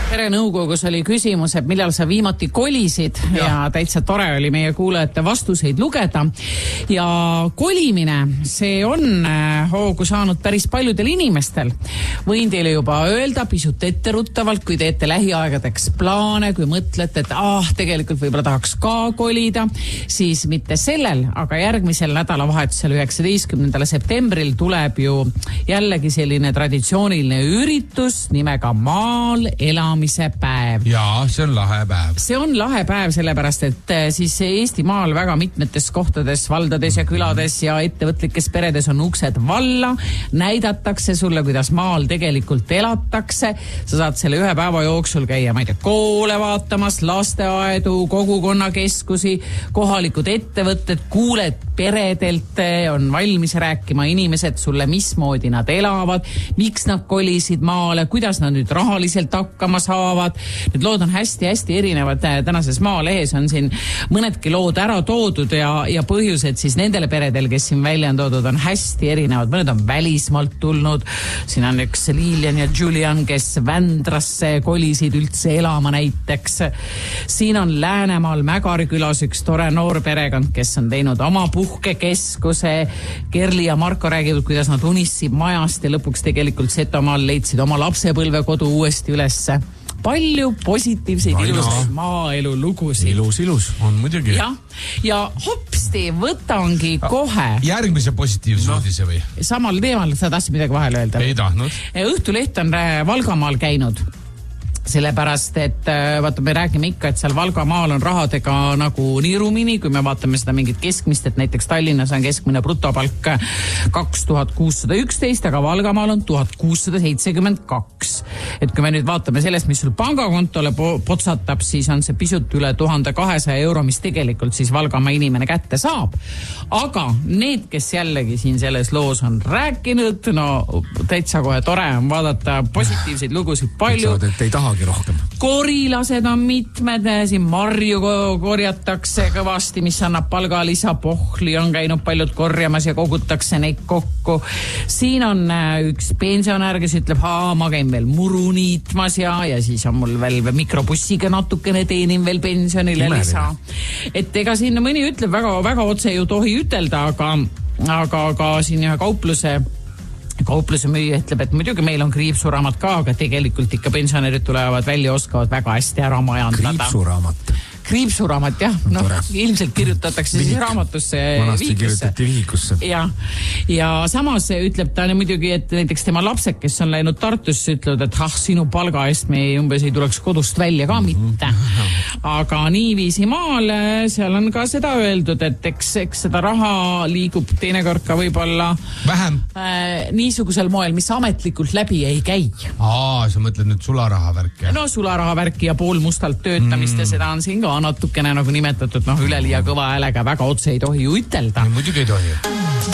perenõukogus oli küsimus, et millal sa viimati kolisid ja täitsa tore oli meie kuulajate vastuseid lugeda. Ja kolimine, see on hoogu saanud päris paljudel inimestel. Võin teile juba öelda pisut etteruttavalt, kui teete lähiaegadeks plaane, kui mõtlete, et tegelikult võib-olla tahaks ka kolida, siis mitte sellel, aga järgmisel nädalavahetusel 19. septembril tuleb ju jällegi selline traditsiooniline üritus nimega Maal elamise päev. Jaa, see on lahe päev. See on lahe päev sellepärast, et siis Eestimaal väga mitmetes kohtades, valdades ja külades ja ettevõtlikes peredes on uksed valla, näidatakse sulle, kuidas maal tegelikult elatakse. Sa saad selle ühe päeva jooksul käia, ma ei tea, koole vaatamas, lasteaedu, kogukonnakeskusi, kohalikud ettevõtted, kuuled peredelt, on valmis rääkima inimesed sulle, mismoodi nad elavad, miks nad kolisid maale, kuidas nad nüüd rahaliselt hakkama saavad. Need lood on hästi-hästi erinevad. Tänases Maalehes on siin mõnedki lood ära toodud ja põhjused siis nendele peredel, kes siin välja on toodud, on hästi erinevad. Mõned on välismaalt tulnud. Siin on üks Lilian ja Julian, kes Vändrasse kolisid üldse elama näiteks. Siin on Läänemaal Mägari külas üks tore noor perekond, kes on teinud oma puhkekeskuse. Kerli ja Marko räägivad, kuidas nad unissid majast ja lõpuks tegelikult Setomaal leidsid oma lapsepõlvekodu uuesti ülesse. Palju positiivseid ilusaid maaelu lugusid. Ilus, on muidugi. Ja hopsti, võtangi kohe. Järgmise positiivse uudise või? Samal teemal, sa tahtsid midagi vahele öelda? Ei tahtnud. Õhtuleht on Valgamaal käinud. Sellepärast, et vaata, me räägime ikka, et seal Valgamaal on rahadega nagu niirumini, kui me vaatame seda mingit keskmist, et näiteks Tallinnas on keskmine brutopalk 2611, aga Valgamaal on 1672. Et kui me nüüd vaatame sellest, mis sul pangakontole potsatab, siis on see pisut üle 1200 euro, mis tegelikult siis Valgamaa inimene kätte saab. Aga need, kes jällegi siin selles loos on rääkinud, no täitsa kohe tore on vaadata positiivseid lugusid palju. Et ei tahagi rohkem. Korilased on mitmed, siin marju korjatakse kõvasti, mis annab palgalisa, pohli on käinud paljud korjamas ja kogutakse neid kokku. Siin on üks pensionär, kes ütleb, ma käin veel muru niitmas ja siis on mul veel mikrobussiga natukene teenin veel pensionile lisa. Et ega siin mõni ütleb väga otse ju tohi ütelda, aga siin ühe kaupluse müüja ütleb, et muidugi meil on kriipsuraamat ka, aga tegelikult ikka pensionärid tulevad välja, oskavad väga hästi ära majandada. Kriipsuraamat, jah. Ilmselt kirjutatakse siis raamatusse vanasti kirjutati vihikusse. Ja samas ütleb ta muidugi, et näiteks tema lapsed, kes on läinud Tartusse, ütlevad, et sinu palga eest me umbes ei tuleks kodust välja ka mitte. Aga niiviisi maal, seal on ka seda öeldud, et eks seda raha liigub teinekord ka võib-olla vähem niisugusel moel, mis ametlikult läbi ei käi. Sa mõtled nüüd sularahavärki? No sularahavärki ja poolmustalt töötamist ja seda on siin ka natukene nagu nimetatud, üleliia kõva häälega väga otse ei tohi ju ütelda. Muidugi ei tohi.